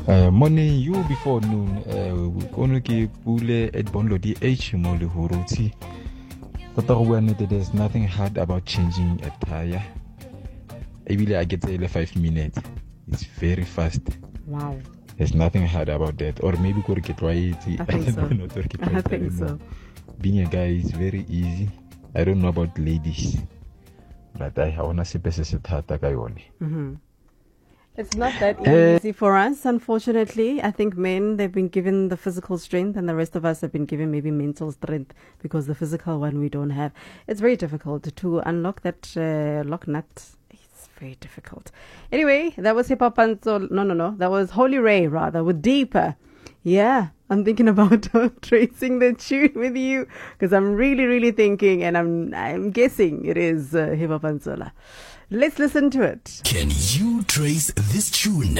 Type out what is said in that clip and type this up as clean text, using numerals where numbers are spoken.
Morning, you before noon. Kono ke pule at bonlo di H mo le horoti. There's nothing hard about changing a tire. Even I get there 5 minutes. It's very fast. Wow. There's nothing hard about that. Or maybe go get right. I think so. Being a guy is very easy. I don't know about ladies, but I wanna see It's not that easy for us, unfortunately. I think men, they've been given the physical strength, and the rest of us have been given maybe mental strength, because the physical one we don't have. It's very difficult to unlock that lock nut. It's very difficult. Anyway, that was Hip Hop Pantsol. No. That was Holy Ray, rather, with Deeper. Yeah, I'm thinking about tracing the tune with you, because I'm really thinking, and I'm guessing it is Hip Hop Pantsol. Let's listen to it. Can you trace this tune?